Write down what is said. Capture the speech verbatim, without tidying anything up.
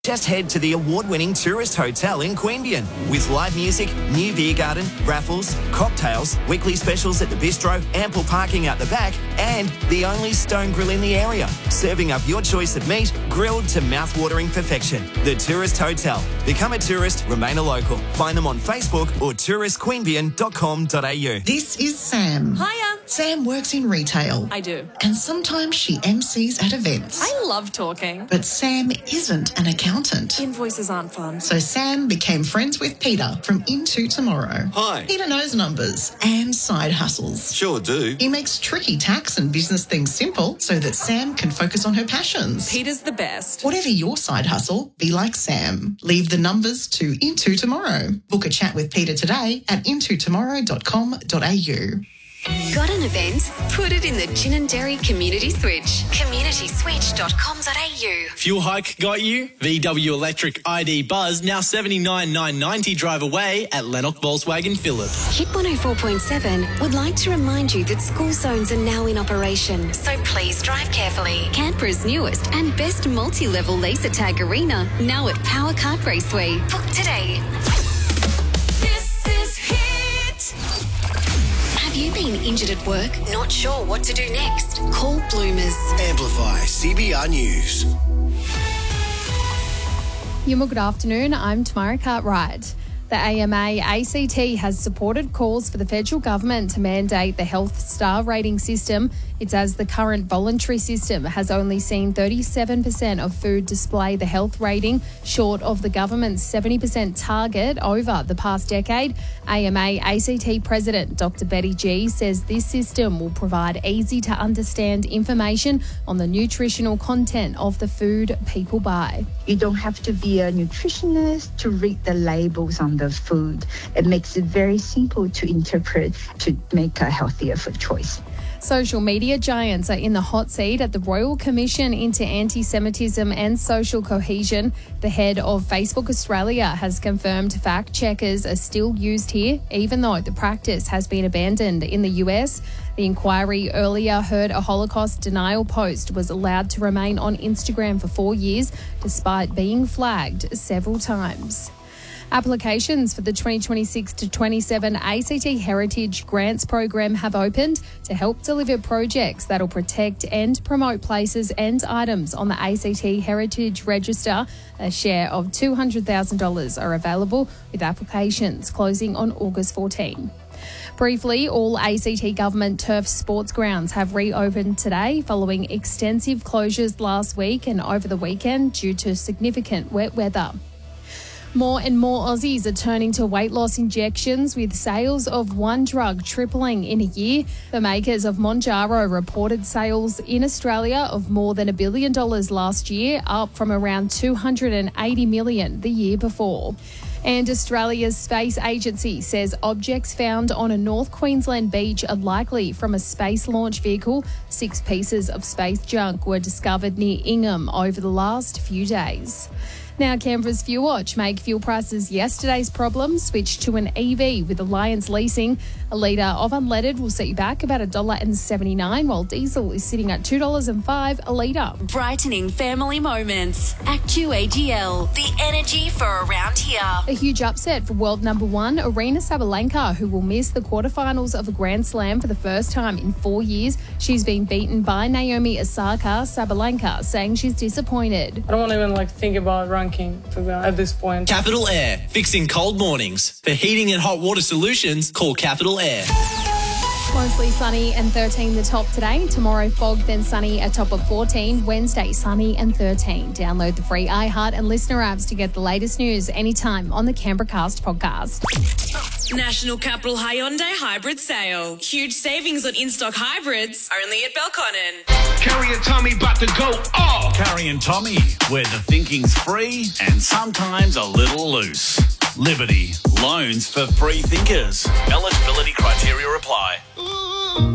Just head to the award-winning Tourist Hotel in Queanbeyan with live music, new beer garden, raffles, cocktails, weekly specials at the bistro, ample parking out the back, and the only stone grill in the area, serving up your choice of meat, grilled to mouth-watering perfection. The Tourist Hotel. Become a tourist, remain a local. Find them on Facebook or tourist queanbeyan dot com dot a u. This is Sam. Hiya. Sam works in retail. I do. And sometimes she M Cs at events. I love talking. But Sam isn't an accountant. Invoices aren't fun. So Sam became friends with Peter from Into Tomorrow. Hi. Peter knows numbers and side hustles. Sure do. He makes tricky tax and business things simple so that Sam can focus on her passions. Peter's the best. Whatever your side hustle, be like Sam. Leave the numbers to Into Tomorrow. Book a chat with Peter today at into tomorrow dot com dot a u. Got an event? Put it in the Gin and Dairy Community Switch. community switch dot com dot a u. Fuel hike got you? V W Electric I D Buzz now seventy-nine thousand nine hundred ninety drive away at Lennox Volkswagen Phillip. Hit one oh four point seven would like to remind you that school zones are now in operation, so please drive carefully. Canberra's newest and best multi-level laser tag arena, now at Power Kart Raceway. Book today. This is Hit. Have you been injured at work? Not sure what to do next? Call Bloomers. Amplify C B R News. Yuma, good afternoon. I'm Tamara Cartwright. The A M A A C T has supported calls for the federal government to mandate the Health Star rating system. It's as the current voluntary system has only seen thirty-seven percent of food display the health rating, short of the government's seventy percent target over the past decade. A M A A C T President Doctor Betty G says this system will provide easy-to-understand information on the nutritional content of the food people buy. You don't have to be a nutritionist to read the labels on the food. It makes it very simple to interpret to make a healthier food choice. Social media giants are in the hot seat at the Royal Commission into Anti-Semitism and Social Cohesion. The head of Facebook Australia has confirmed fact checkers are still used here, even though the practice has been abandoned in the U S. The inquiry earlier heard a Holocaust denial post was allowed to remain on Instagram for four years, despite being flagged several times. Applications for the twenty twenty-six to twenty-seven A C T Heritage Grants Program have opened to help deliver projects that will protect and promote places and items on the A C T Heritage Register. A share of two hundred thousand dollars are available, with applications closing on August fourteenth. Briefly, all A C T government turf sports grounds have reopened today following extensive closures last week and over the weekend due to significant wet weather. More and more Aussies are turning to weight loss injections, with sales of one drug tripling in a year. The makers of Mounjaro reported sales in Australia of more than a billion dollars last year, up from around two hundred eighty million the year before. And Australia's space agency says objects found on a North Queensland beach are likely from a space launch vehicle. Six pieces of space junk were discovered near Ingham over the last few days. Now, Canberra's Fuel Watch make fuel prices yesterday's problem switch to an E V with Alliance Leasing. A litre of unleaded will set you back about one dollar seventy-nine, while diesel is sitting at two dollars and five cents a litre. Brightening family moments. Actu A G L, the energy for around here. A huge upset for world number one, Aryna Sabalenka, who will miss the quarterfinals of a Grand Slam for the first time in four years. She's been beaten by Naomi Osaka. Sabalenka saying she's disappointed. I don't want to even like think about ranking to the, at this point. Capital Air, fixing cold mornings. For heating and hot water solutions, call Capital Air. Mostly sunny and thirteen the top today. Tomorrow fog, then sunny, a top of fourteen. Wednesday sunny and thirteen. Download the free iHeart and Listener apps to get the latest news anytime on the Canberra Cast podcast. National Capital Hyundai Hybrid Sale. Huge savings on in-stock hybrids, only at Belconnen. Carrie and Tommy about to go off. Carrie and Tommy, where the thinking's free and sometimes a little loose. Liberty, loans for free thinkers. Eligibility criteria apply.